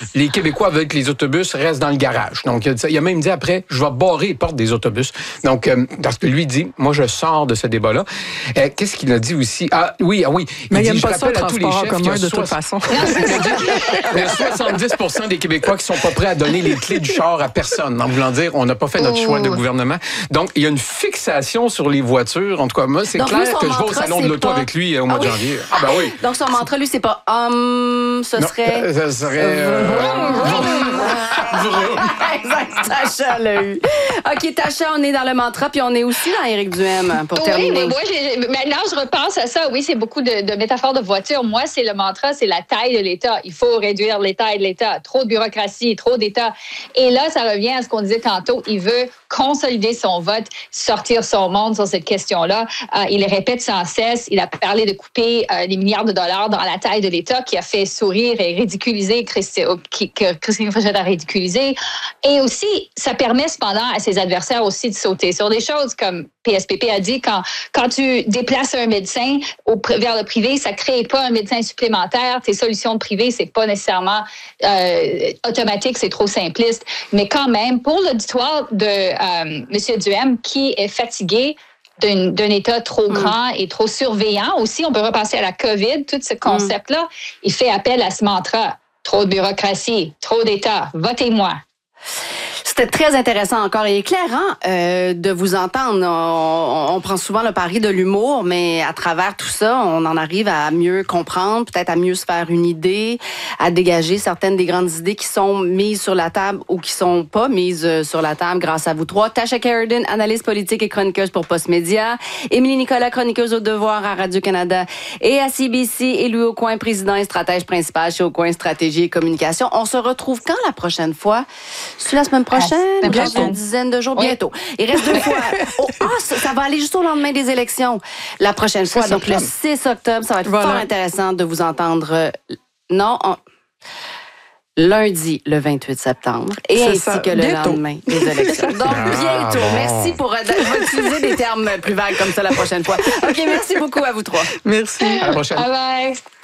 les Québécois veulent que les autobus restent dans le garage. Donc, il a même dit après, je vais barrer les portes des autobus. Donc, parce que lui dit, moi, je sors de ce débat-là. Qu'est-ce qu'il a dit aussi? Ah oui. Mais il dit, n'aime je pas ça, le rappelle à tous les transport en chefs commun, de toute façon. Il y a 70% des Québécois qui sont pas prêts à donner les clés du char à personne. En voulant dire, on n'a pas fait notre choix de gouvernement. Donc, il y a une fixation sur les voitures. En tout cas, moi, c'est clair que je vais au salon de l'auto avec lui au mois de janvier. Ah ben oui. Donc, son mantra, lui, c'est pas ce serait... Ça serait... Exact, Tacha l'a eu. OK, Tacha, on est dans le mantra, puis on est aussi dans Éric Duhem, pour terminer. Oui, maintenant, je repense à ça. Oui, c'est beaucoup de métaphores de voiture. Moi, c'est le mantra, c'est la taille de l'État. Il faut réduire les tailles de l'État. Trop de bureaucratie, trop d'État. Et là, ça revient à ce qu'on disait tantôt. Il veut consolider son vote, sortir son monde sur cette question-là. Il répète sans cesse. Il a parlé de couper des milliards de dollars dans la taille de l'État, qui a fait sourire et ridiculiser Christine Fréchette a ridiculisé. Et aussi, ça permet cependant à ses adversaires aussi de sauter sur des choses comme PSPP a dit, quand tu déplaces un médecin vers le privé, ça ne crée pas un médecin supplémentaire. Tes solutions de privé, c'est pas nécessairement automatique, c'est trop simpliste. Mais quand même, pour l'auditoire de M. Duhem, qui est fatigué d'un État trop grand et trop surveillant aussi, on peut repenser à la COVID, tout ce concept-là, il fait appel à ce mantra. Trop de bureaucratie, trop d'État, votez-moi. C'était très intéressant encore et éclairant de vous entendre. On prend souvent le pari de l'humour, mais à travers tout ça, on en arrive à mieux comprendre, peut-être à mieux se faire une idée, à dégager certaines des grandes idées qui sont mises sur la table ou qui sont pas mises sur la table grâce à vous trois. Tasha Kheiriddin, analyste politique et chroniqueuse pour Postmédia. Émilie Nicolas, chroniqueuse au Devoir à Radio-Canada et à CBC. Et Louis Aucoin, président et stratège principal chez Aucoin Stratégie et Communication. On se retrouve quand la prochaine fois? C'est la semaine prochaine? Il reste une dizaine de jours, bientôt. Il reste 2 fois. Ça va aller juste au lendemain des élections. La prochaine fois, donc le 6 octobre, ça va être fort intéressant de vous entendre. Lundi, le 28 septembre, et ainsi que le lendemain des élections. Donc, bientôt. Merci pour utiliser des termes plus vagues comme ça la prochaine fois. OK, merci beaucoup à vous trois. Merci. À la prochaine. Bye bye.